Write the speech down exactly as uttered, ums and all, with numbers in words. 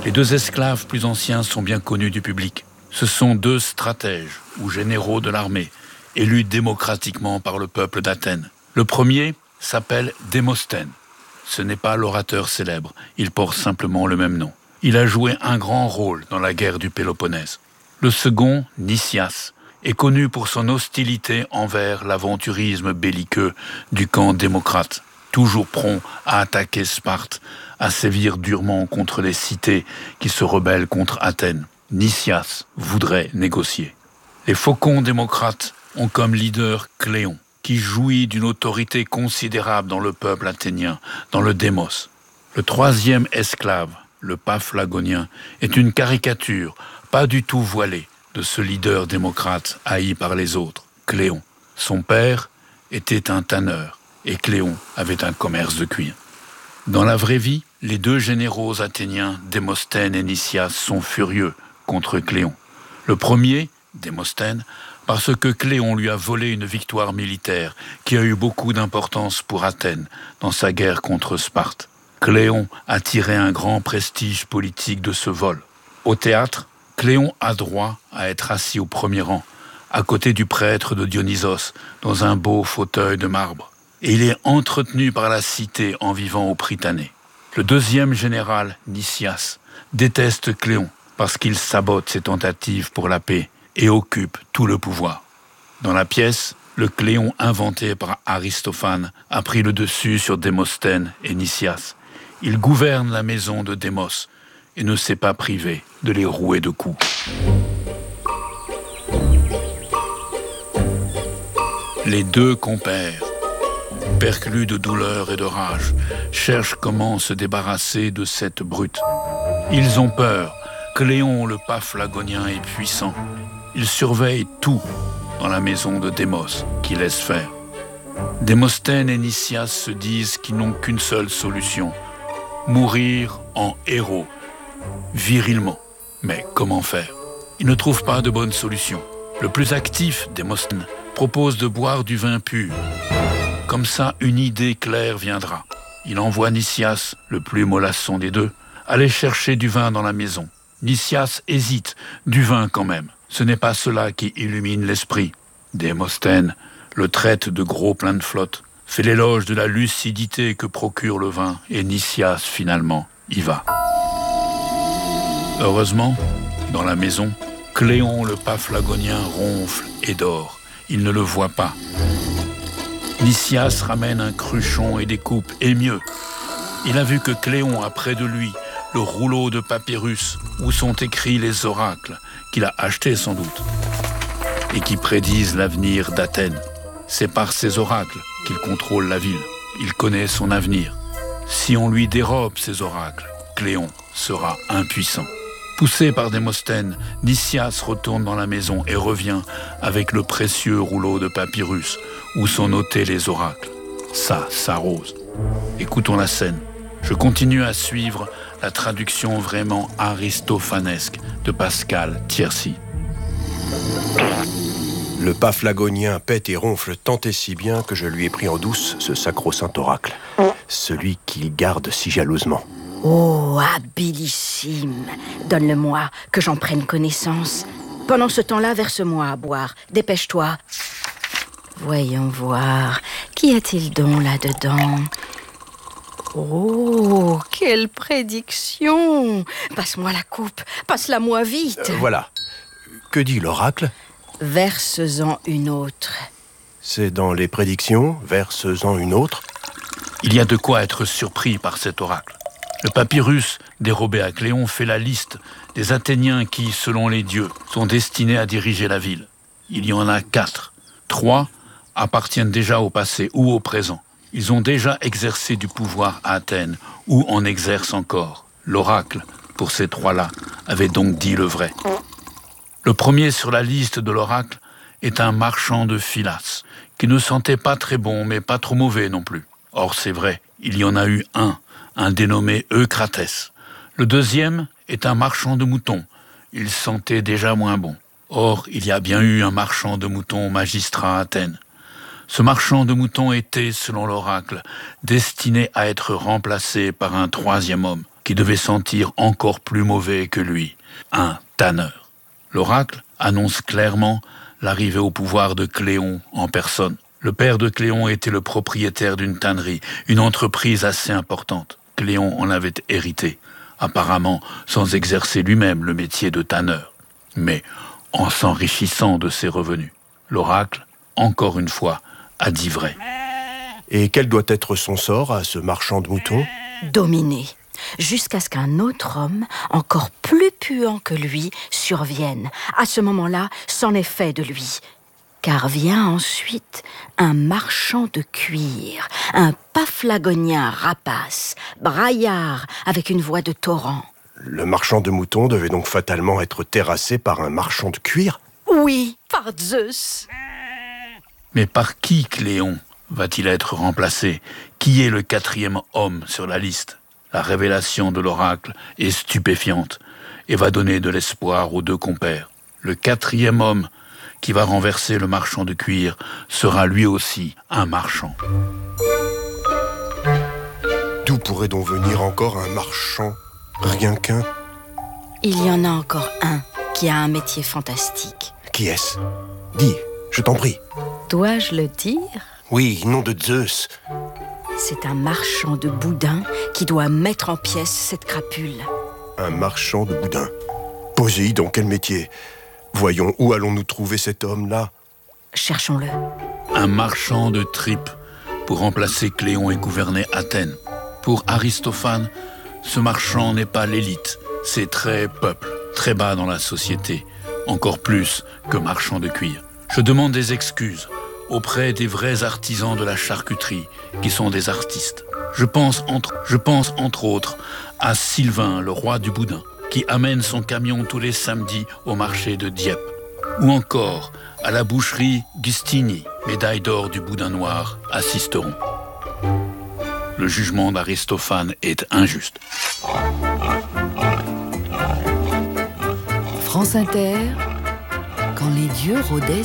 Les deux esclaves plus anciens sont bien connus du public. Ce sont deux stratèges ou généraux de l'armée, élus démocratiquement par le peuple d'Athènes. Le premier s'appelle Démosthène. Ce n'est pas l'orateur célèbre, il porte simplement le même nom. Il a joué un grand rôle dans la guerre du Péloponnèse. Le second, Nicias, est connu pour son hostilité envers l'aventurisme belliqueux du camp démocrate, toujours prompt à attaquer Sparte, à sévir durement contre les cités qui se rebellent contre Athènes. Nicias voudrait négocier. Les faucons démocrates ont comme leader Cléon, qui jouit d'une autorité considérable dans le peuple athénien, dans le démos. Le troisième esclave, le Paphlagonien, est une caricature, pas du tout voilée, de ce leader démocrate haï par les autres, Cléon. Son père était un tanneur et Cléon avait un commerce de cuir. Dans la vraie vie, les deux généraux athéniens, Démosthène et Nicias, sont furieux contre Cléon. Le premier, Démosthène, parce que Cléon lui a volé une victoire militaire qui a eu beaucoup d'importance pour Athènes dans sa guerre contre Sparte. Cléon a tiré un grand prestige politique de ce vol. Au théâtre, Cléon a droit à être assis au premier rang, à côté du prêtre de Dionysos, dans un beau fauteuil de marbre. Et il est entretenu par la cité en vivant au Prytanée. Le deuxième général, Nicias, déteste Cléon parce qu'il sabote ses tentatives pour la paix et occupe tout le pouvoir. Dans la pièce, le Cléon inventé par Aristophane a pris le dessus sur Démosthène et Nicias. Il gouverne la maison de Démos et ne s'est pas privé de les rouer de coups. Les deux compères, perclus de douleur et de rage, cherchent comment se débarrasser de cette brute. Ils ont peur. Cléon, le Paphlagonien, est puissant. Il surveille tout dans la maison de Démos, qui laisse faire. Démosthène et Nicias se disent qu'ils n'ont qu'une seule solution, mourir en héros, virilement. Mais comment faire? Ils ne trouvent pas de bonne solution. Le plus actif, Démosthène, propose de boire du vin pur. Comme ça, une idée claire viendra. Il envoie Nicias, le plus mollasson des deux, aller chercher du vin dans la maison. Nicias hésite, du vin quand même. Ce n'est pas cela qui illumine l'esprit. Démosthène le traite de gros plein de flotte, fait l'éloge de la lucidité que procure le vin, et Nicias, finalement, y va. Heureusement, dans la maison, Cléon le Paphlagonien ronfle et dort. Il ne le voit pas. Nicias ramène un cruchon et des coupes, et mieux. Il a vu que Cléon a près de lui le rouleau de papyrus où sont écrits les oracles qu'il a achetés sans doute et qui prédisent l'avenir d'Athènes. C'est par ces oracles qu'il contrôle la ville. Il connaît son avenir. Si on lui dérobe ces oracles, Cléon sera impuissant. Poussé par Démosthène, Nicias retourne dans la maison et revient avec le précieux rouleau de papyrus où sont notés les oracles. Ça s'arrose. Écoutons la scène. Je continue à suivre la traduction vraiment aristophanesque de Pascal Thiercy. Le Paphlagonien pète et ronfle tant et si bien que je lui ai pris en douce ce sacro-saint oracle, celui qu'il garde si jalousement. Oh, habilissime! Donne-le-moi, que j'en prenne connaissance. Pendant ce temps-là, verse-moi à boire. Dépêche-toi. Voyons voir. Qu'y a-t-il donc là-dedans? Oh, quelle prédiction! Passe-moi la coupe, passe-la-moi vite. Euh, voilà. Que dit l'oracle? Verse-en une autre. C'est dans les prédictions, verse-en une autre. Il y a de quoi être surpris par cet oracle. Le papyrus dérobé à Cléon fait la liste des Athéniens qui, selon les dieux, sont destinés à diriger la ville. Il y en a quatre. Trois appartiennent déjà au passé ou au présent. Ils ont déjà exercé du pouvoir à Athènes ou en exercent encore. L'oracle, pour ces trois-là, avait donc dit le vrai. Le premier sur la liste de l'oracle est un marchand de Philas, qui ne sentait pas très bon, mais pas trop mauvais non plus. Or, c'est vrai, il y en a eu un, un dénommé Eucratès. Le deuxième est un marchand de moutons. Il sentait déjà moins bon. Or, il y a bien eu un marchand de moutons magistrat à Athènes. Ce marchand de moutons était, selon l'oracle, destiné à être remplacé par un troisième homme, qui devait sentir encore plus mauvais que lui, un tanneur. L'oracle annonce clairement l'arrivée au pouvoir de Cléon en personne. Le père de Cléon était le propriétaire d'une tannerie, une entreprise assez importante. Cléon en avait hérité, apparemment sans exercer lui-même le métier de tanneur, mais en s'enrichissant de ses revenus. L'oracle, encore une fois, a dit vrai. Et quel doit être son sort à ce marchand de moutons ? Dominé, jusqu'à ce qu'un autre homme, encore plus puant que lui, survienne. À ce moment-là, c'en est fait de lui. Car vient ensuite un marchand de cuir, un paphlagonien rapace, braillard avec une voix de torrent. Le marchand de moutons devait donc fatalement être terrassé par un marchand de cuir ? Oui, par Zeus. Mais par qui Cléon va-t-il être remplacé ? Qui est le quatrième homme sur la liste ? La révélation de l'oracle est stupéfiante et va donner de l'espoir aux deux compères. Le quatrième homme qui va renverser le marchand de cuir sera lui aussi un marchand. D'où pourrait donc venir encore un marchand ? Rien qu'un ? Il y en a encore un qui a un métier fantastique. Qui est-ce ? Dis, je t'en prie. Dois-je le dire ? Oui, nom de Zeus. C'est un marchand de boudin qui doit mettre en pièces cette crapule. Un marchand de boudin. Poséidon, quel métier ? Voyons, où allons-nous trouver cet homme-là ? Cherchons-le. Un marchand de tripes pour remplacer Cléon et gouverner Athènes. Pour Aristophane, ce marchand n'est pas l'élite. C'est très peuple, très bas dans la société, encore plus que marchand de cuir. Je demande des excuses auprès des vrais artisans de la charcuterie, qui sont des artistes. Je pense entre, je pense entre autres à Sylvain, le roi du boudin, qui amène son camion tous les samedis au marché de Dieppe. Ou encore à la boucherie Gustini, médaille d'or du boudin noir, à Sisteron. Le jugement d'Aristophane est injuste. France Inter, quand les dieux rôdaient